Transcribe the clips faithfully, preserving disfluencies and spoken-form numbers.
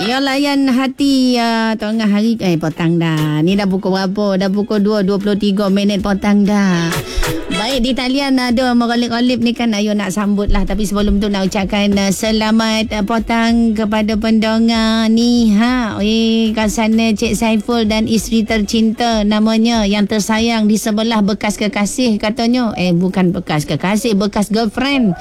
Ya layan hati uh, tengah hari eh petang dah. Ni dah pukul berapa? Dah pukul dua dua puluh tiga minit petang dah. Baik, di talian ada merolip-rolip ni kan, ayo nak sambut lah. Tapi sebelum tu nak ucapkan uh, selamat uh, petang kepada pendengar ni ha. Eh kasana Cik Saiful dan isteri tercinta namanya yang tersayang di sebelah bekas kekasih katanya. Eh bukan bekas kekasih, bekas girlfriend.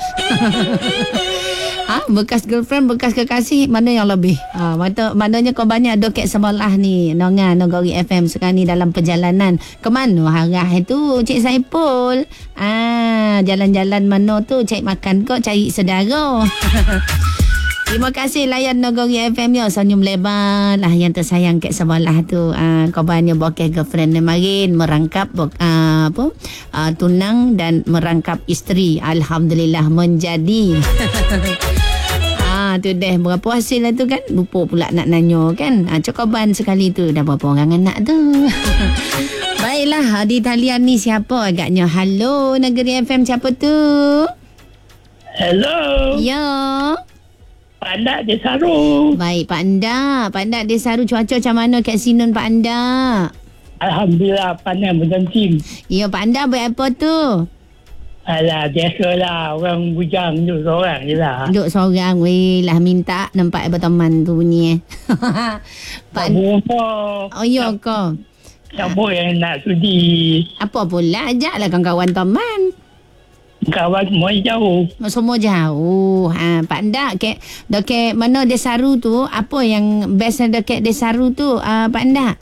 Ha, bekas girlfriend, bekas kekasih, mana yang lebih? Ha, mana, maknanya kau banyak doket sebelah ni. Nonga, Nogori F M sekarang ni dalam perjalanan. Ke mana arah itu, Cik Saipul? Ah, jalan-jalan mana tu? Cari makan kau, cari sedara. Terima kasih layan Nogori F M ya. Senyum lebar lah yang tersayang kat sebelah tu. Ah, korbannya bokeh girlfriend kemarin merangkap ah, apa? Ah, tunang dan merangkap isteri. Alhamdulillah menjadi. Ah, tu deh berapa hasil lah tu kan? Lupa pula nak nanya kan. Ah, cokoban sekali tu dah berapa orang anak tu. Baiklah, di talian ni siapa agaknya? Halo Negeri F M, siapa tu? Hello. Ya. Pak Andak Desaru. Baik, Pak Andak. Pak Andak Desaru, cuaca macam mana kat Sinun, Pak Andak? Alhamdulillah, panas bergantim. Ya, Pak Andak buat apa tu? Alah, biasalah. Orang bujang duduk seorang je lah. Duduk seorang, weh lah minta nampak berteman tu bunyi eh. Pak Andak. Oh, ya kau. Siapa yang nak sudi? Apa pula, ajaklah kawan-kawan teman. Kawan semua jauh. Semua jauh. Ha, Pak Andak, ke, dekat mana Desaru tu, apa yang best dekat Desaru tu, uh, Pak Andak?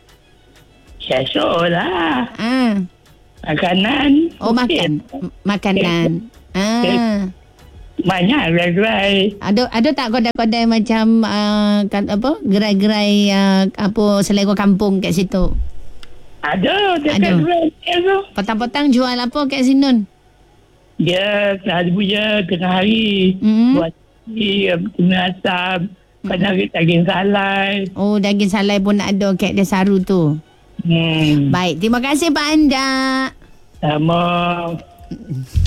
Biasa lah. Ha. Makanan. Oh, makan. Makanan. Ah. Banyak gerai-gerai. Ada ada tak kedai-kedai macam uh, kan, apa? Gerai-gerai uh, apa selera kampung kat situ? Ada, dekat Ada. gerai tu. Petang-petang jual apa kat Sinun? Dia hari punya tengah hari. Hmm. Buat tuna asam. Kadang daging salai. Oh, daging salai pun ada kat Desaru tu. Hmm. Baik, terima kasih Pak Andak. Sama.